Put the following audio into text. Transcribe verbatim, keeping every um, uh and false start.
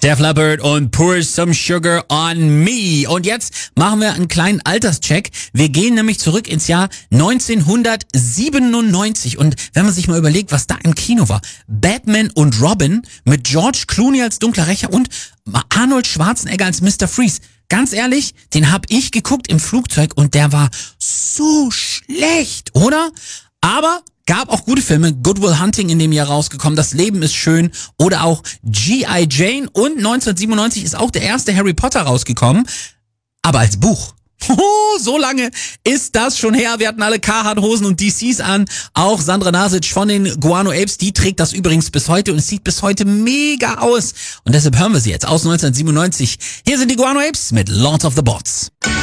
Def Leppard und Pour Some Sugar on Me. Und jetzt machen wir einen kleinen Alterscheck. Wir gehen nämlich zurück ins Jahr neunzehnhundertsiebenundneunzig. Und wenn man sich mal überlegt, was da im Kino war. Batman und Robin mit George Clooney als dunkler Rächer und Arnold Schwarzenegger als Mister Freeze. Ganz ehrlich, den hab ich geguckt im Flugzeug und der war so schlecht, oder? Aber gab auch gute Filme, Good Will Hunting in dem Jahr rausgekommen, Das Leben ist schön oder auch G I Jane und neunzehnhundertsiebenundneunzig ist auch der erste Harry Potter rausgekommen, aber als Buch. Oh, so lange ist das schon her. Wir hatten alle Carhartt-Hosen und D Cs an. Auch Sandra Nasic von den Guano Apes, die trägt das übrigens bis heute und es sieht bis heute mega aus. Und deshalb hören wir sie jetzt aus neunzehnhundertsiebenundneunzig. Hier sind die Guano Apes mit Lord of the Bots.